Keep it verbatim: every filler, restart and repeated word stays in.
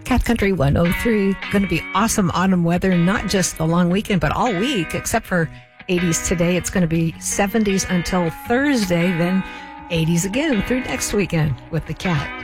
Cat Country one oh three. Going to be awesome autumn weather, not just the long weekend, but all week, except for eighties today. It's going to be seventies until Thursday, then eighties again through next weekend with the Cat.